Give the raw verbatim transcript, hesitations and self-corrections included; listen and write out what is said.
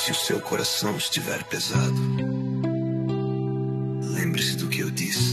seu coração estiver pesado, lembre-se do que eu disse.